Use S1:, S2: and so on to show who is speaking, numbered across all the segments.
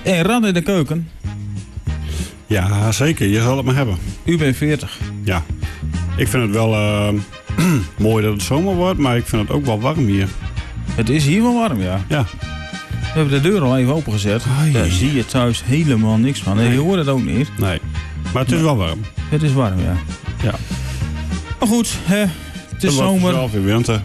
S1: En Rad in de keuken.
S2: Ja, zeker. Je zal het maar hebben.
S1: U bent 40.
S2: Ja. Ik vind het wel mooi dat het zomer wordt, maar ik vind het ook wel warm hier.
S1: Het is hier wel warm, ja.
S2: Ja.
S1: We hebben de deur al even opengezet. Daar zie je thuis helemaal niks van. Nee. Je hoort het ook niet.
S2: Nee. Maar het is wel warm.
S1: Het is warm, ja.
S2: Ja.
S1: Maar goed, het is zomer.
S2: Het is weer winter.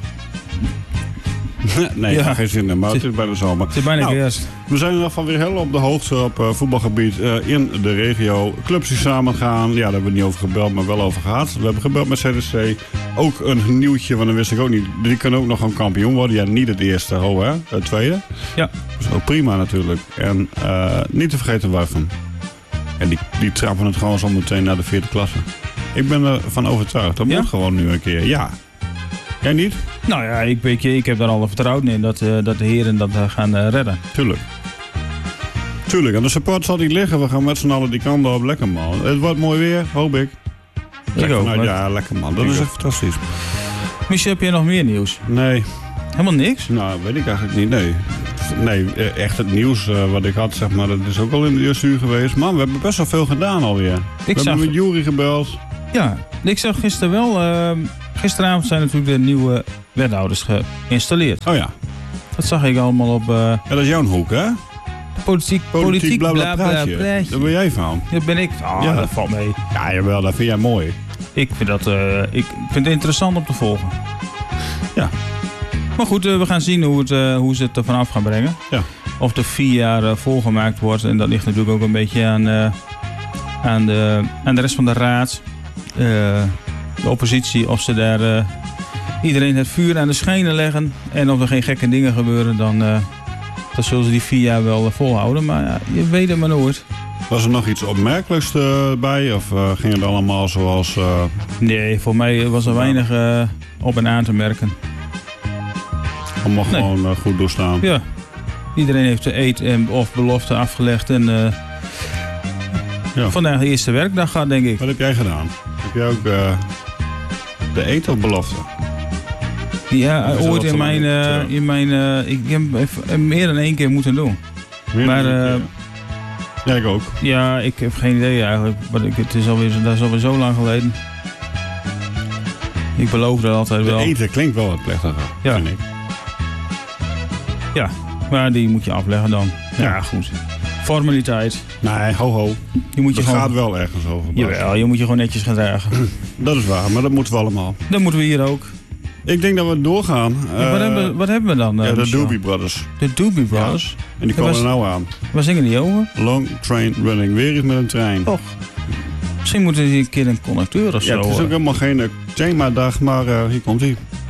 S2: Nee,
S1: Ja.
S2: geen zin in, maar het is bijna zomer.
S1: Het is bijna kerst.
S2: We zijn in ieder geval weer heel op de hoogte op voetbalgebied in de regio. Clubs die samen gaan. Ja, daar hebben we niet over gebeld, maar wel over gehad. We hebben gebeld met CDC. Ook een nieuwtje, want dan wist ik ook niet. Die kunnen ook nog een kampioen worden. Ja, niet het eerste, hè? Het tweede.
S1: Ja.
S2: Dat is ook prima natuurlijk. En niet te vergeten Wuiven. En die trappen het gewoon zo meteen naar de 4e klasse. Ik ben ervan overtuigd. Dat moet gewoon nu een keer. Ja. Jij niet?
S1: Nou ja, ik heb daar alle vertrouwen in dat de heren dat gaan redden.
S2: Tuurlijk. En de support zal niet liggen. We gaan met z'n allen die kant op. Lekker man. Het wordt mooi weer, hoop ik.
S1: Ik ook.
S2: Ja, lekker man. Dat is echt fantastisch.
S1: Michel, heb je nog meer nieuws?
S2: Nee.
S1: Helemaal niks?
S2: Nou, weet ik eigenlijk niet. Nee, echt het nieuws wat ik had, zeg maar, dat is ook al in de eerste uur geweest. Man, we hebben best wel veel gedaan alweer. We hebben met Jury gebeld.
S1: Ja, ik zag gisteren wel... gisteravond zijn natuurlijk de nieuwe wethouders geïnstalleerd.
S2: Oh ja.
S1: Dat zag ik allemaal op...
S2: Ja, dat is jouw hoek, hè?
S1: Politiek bla bla praatje.
S2: Daar ben jij van.
S1: Daar ben ik van. Ja, dat valt mee.
S2: Ja, jawel, dat vind jij mooi.
S1: Ik vind het interessant om te volgen.
S2: Ja.
S1: Maar goed, we gaan zien hoe ze het er vanaf gaan brengen.
S2: Ja.
S1: Of de 4 jaar volgemaakt wordt. En dat ligt natuurlijk ook een beetje aan de rest van de raad. De oppositie, of ze daar iedereen het vuur aan de schenen leggen. En of er geen gekke dingen gebeuren, dan zullen ze die 4 jaar wel volhouden. Maar ja, je weet het maar nooit.
S2: Was er nog iets opmerkelijks bij? Of ging het allemaal zoals...
S1: Nee, voor mij was er weinig op en aan te merken.
S2: Allemaal gewoon goed doorstaan.
S1: Ja. Iedereen heeft de eed of belofte afgelegd. En vandaag de eerste werkdag gaat, denk ik.
S2: Wat heb jij gedaan? Heb jij ook de eed of belofte?
S1: Ja, ooit in mijn ik heb meer dan 1 keer moeten doen.
S2: Ja, ik ook.
S1: Ja, ik heb geen idee eigenlijk. Maar dat is alweer zo lang geleden. Ik beloofde altijd wel.
S2: De eten klinkt wel wat plechtiger, vind ik.
S1: Ja, maar die moet je afleggen dan. Ja, goed. Formaliteit.
S2: Nee, ho. Dat gaat wel ergens over.
S1: Jawel, je moet je gewoon netjes gedragen.
S2: Dat is waar, maar dat moeten we allemaal.
S1: Dat moeten we hier ook.
S2: Ik denk dat we doorgaan.
S1: Wat hebben we dan?
S2: Ja, de Doobie Brothers.
S1: De Doobie Brothers?
S2: Ja. En die komen er nou aan.
S1: Waar zingen die over?
S2: Long Train Running. Weer eens met een trein.
S1: Och. Misschien moeten die een keer een conducteur of zo.
S2: Ja, het is ook helemaal geen themadag, maar hier komt hij.